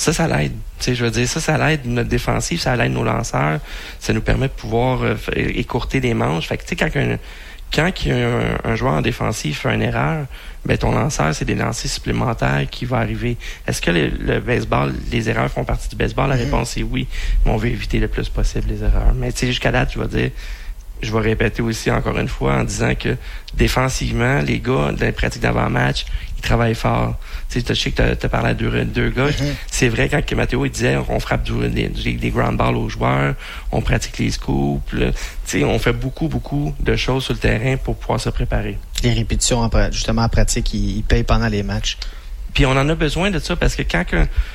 ça l'aide. Tu sais, je veux dire, ça l'aide notre défensive, ça l'aide nos lanceurs. Ça nous permet de pouvoir écourter les manches. Fait que, tu sais, quand un joueur en défensive fait une erreur, ben ton lanceur, c'est des lancers supplémentaires qui vont arriver. Est-ce que le baseball, les erreurs font partie du baseball? La réponse est oui, mais on veut éviter le plus possible les erreurs. Mais tu sais, jusqu'à date, je vais répéter aussi encore une fois en disant que défensivement, les gars, dans les pratiques d'avant-match, ils travaillent fort. Tu sais, je sais que t'as parlé à deux gars. C'est vrai, quand Mathéo il disait on frappe des ground balls aux joueurs, on pratique les scoops, tu sais, on fait beaucoup de choses sur le terrain pour pouvoir se préparer. Les répétitions, justement, en pratique, ils payent pendant les matchs. Puis on en a besoin de ça parce que quand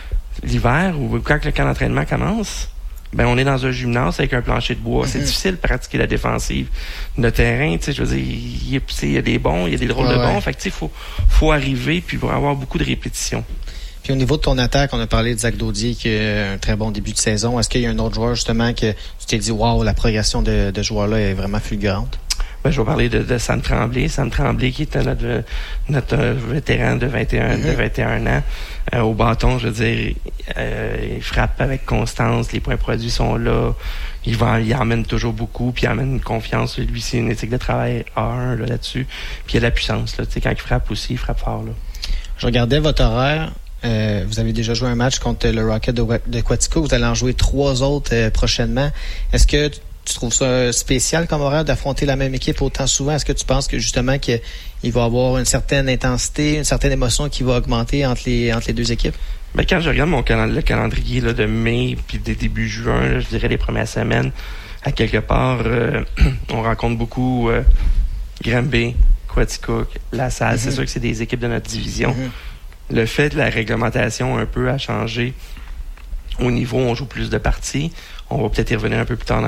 l'hiver ou quand le camp d'entraînement commence, ben on est dans un gymnase avec un plancher de bois. C'est difficile de pratiquer la défensive. Le terrain, tu sais, je veux dire, il y a des bons, il y a des drôles de bons. Fait que tu sais, faut arriver puis pour avoir beaucoup de répétitions. Puis au niveau de ton attaque, on a parlé de Zach Daudier qui a un très bon début de saison. Est-ce qu'il y a un autre joueur justement que tu t'es dit wow, la progression de ce joueur-là est vraiment fulgurante? Ben, je vais parler de Sam Tremblay. Sam Tremblay qui est notre vétéran de 21 ans. Au bâton, je veux dire, il frappe avec constance, les points produits sont là. Il emmène toujours beaucoup, puis il emmène une confiance. Lui, c'est une éthique de travail A1 là-dessus. Puis il y a de la puissance. Là. Tu sais, quand il frappe aussi, il frappe fort. Là. Je regardais votre horaire. Vous avez déjà joué un match contre le Rocket de Quatico. Vous allez en jouer 3 autres prochainement. Est-ce que tu trouves ça spécial comme horaire d'affronter la même équipe autant souvent? Est-ce que tu penses que justement qu'il va y avoir une certaine intensité, une certaine émotion qui va augmenter entre les deux équipes? Ben, quand je regarde le calendrier là, de mai puis des débuts juin, là, je dirais les premières semaines, à quelque part, on rencontre beaucoup Granby, Quaticook, La Salle. C'est sûr que c'est des équipes de notre division. Le fait de la réglementation un peu a changé. Au niveau, on joue plus de parties. On va peut-être y revenir un peu plus tard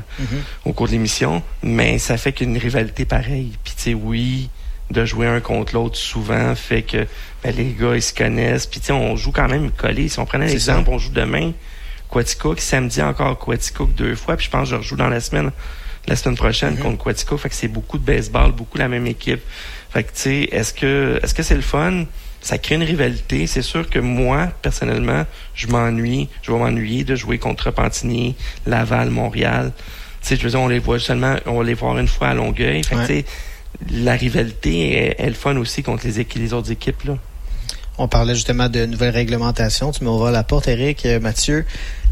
au cours de l'émission, mais ça fait qu'une rivalité pareille. Puis tu sais, oui, de jouer un contre l'autre souvent fait que les gars, ils se connaissent. Puis tu sais, on joue quand même collés. Si on prenait un exemple, on joue demain Quaticook, samedi encore Quaticook 2 fois, puis je pense que je rejoue dans la semaine prochaine contre Quaticook. Fait que c'est beaucoup de baseball, beaucoup la même équipe. Fait que tu sais, est-ce que c'est le fun? Ça crée une rivalité. C'est sûr que moi, personnellement, je vais m'ennuyer de jouer contre Repentigny, Laval, Montréal. Tu sais, je veux dire, on va les voir une fois à Longueuil. Fait que, tu sais, la rivalité est le fun aussi contre les autres équipes, là. On parlait justement de nouvelles réglementations. Tu m'ouvres la porte, Éric. Mathieu,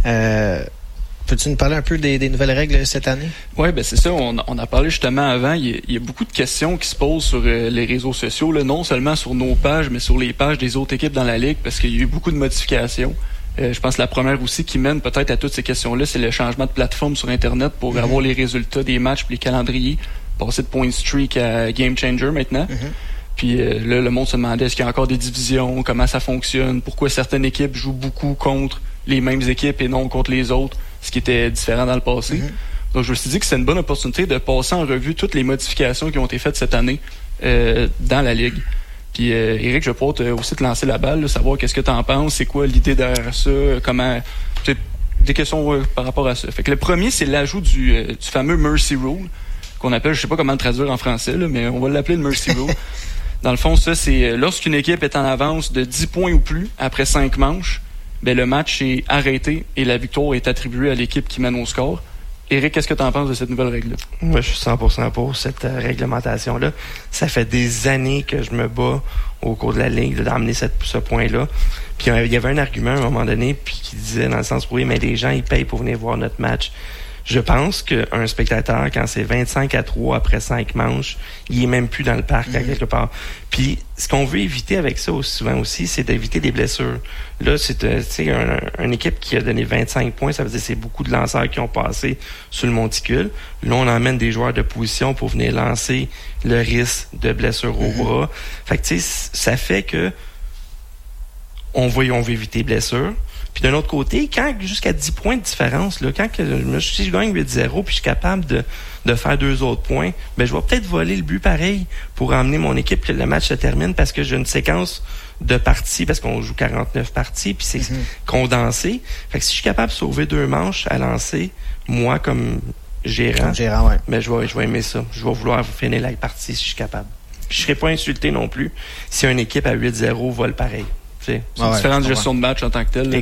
peux-tu nous parler un peu des nouvelles règles cette année? Oui, ben c'est ça. On a parlé justement avant. Il y a beaucoup de questions qui se posent sur les réseaux sociaux, là, non seulement sur nos pages, mais sur les pages des autres équipes dans la Ligue, parce qu'il y a eu beaucoup de modifications. Je pense que la première aussi qui mène peut-être à toutes ces questions-là, c'est le changement de plateforme sur Internet pour avoir les résultats des matchs et les calendriers. Passer de point streak à Game Changer maintenant. Puis là, le monde se demandait est-ce qu'il y a encore des divisions, comment ça fonctionne, pourquoi certaines équipes jouent beaucoup contre les mêmes équipes et non contre les autres, ce qui était différent dans le passé. Donc je me suis dit que c'est une bonne opportunité de passer en revue toutes les modifications qui ont été faites cette année dans la Ligue. Puis Éric, je vais pouvoir aussi te lancer la balle, là, savoir qu'est-ce que tu en penses, c'est quoi l'idée derrière ça, comment... Des questions par rapport à ça. Fait que le premier, c'est l'ajout du fameux Mercy Rule, qu'on appelle, je sais pas comment le traduire en français, là, mais on va l'appeler le Mercy Rule. Dans le fond, ça, c'est lorsqu'une équipe est en avance de 10 points ou plus après 5 manches, ben le match est arrêté et la victoire est attribuée à l'équipe qui mène au score. Éric, qu'est-ce que tu en penses de cette nouvelle règle-là? Moi, je suis 100% pour cette réglementation-là. Ça fait des années que je me bats au cours de la Ligue d'amener ce point-là. Puis il y avait un argument à un moment donné puis qui disait dans le sens oui, mais les gens, ils payent pour venir voir notre match. Je pense qu'un spectateur, quand c'est 25-3 après 5 manches, il est même plus dans le parc à quelque part. Puis, ce qu'on veut éviter avec ça souvent aussi, c'est d'éviter des blessures. Là, c'est une équipe qui a donné 25 points, ça veut dire que c'est beaucoup de lanceurs qui ont passé sur le monticule. Là, on emmène des joueurs de position pour venir lancer le risque de blessure au bras. Fait que, tu sais, ça fait que on veut éviter les blessures. Puis d'un autre côté, quand jusqu'à 10 points de différence, là, si je gagne 8-0 puis je suis capable de faire 2 autres points, ben je vais peut-être voler le but pareil pour emmener mon équipe que le match se termine parce que j'ai une séquence de parties, parce qu'on joue 49 parties, puis c'est condensé. Fait que si je suis capable de sauver 2 manches à lancer, moi comme gérant, ben je vais aimer ça. Je vais vouloir finir la partie si je suis capable. Puis je serai pas insulté non plus si une équipe à 8-0 vole pareil. C'est une différente gestion de match en tant que tel.